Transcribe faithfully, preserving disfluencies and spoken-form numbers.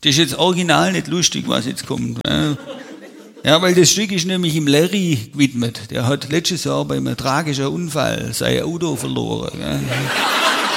Das ist jetzt original nicht lustig, was jetzt kommt. Ja, weil das Stück ist nämlich im Larry gewidmet. Der hat letztes Jahr bei einem tragischen Unfall sein Auto verloren.